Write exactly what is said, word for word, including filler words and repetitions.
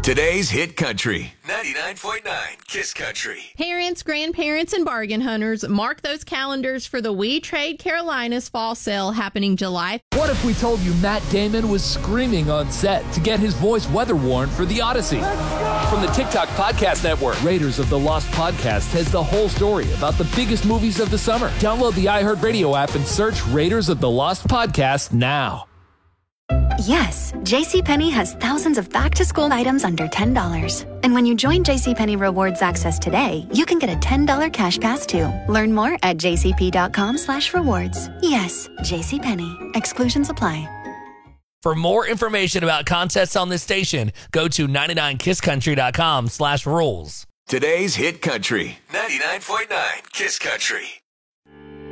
Today's Hit Country, ninety-nine point nine Kiss Country. Parents, grandparents, and bargain hunters, mark those calendars for the We Trade Carolinas fall sale happening July. What if we told you Matt Damon was screaming on set to get his voice weather-worn for The Odyssey? From the TikTok Podcast Network, Raiders of the Lost Podcast has the whole story about the biggest movies of the summer. Download the iHeartRadio app and search Raiders of the Lost Podcast now. Yes, JCPenney has thousands of back-to-school items under ten dollars. And when you join JCPenney Rewards Access today, you can get a ten dollars cash pass too. Learn more at jcp.com slash rewards. Yes, JCPenney. Exclusions apply. For more information about contests on this station, go to ninety-nine kiss country dot com slash rules. Today's Hit Country, ninety-nine point nine Kiss Country.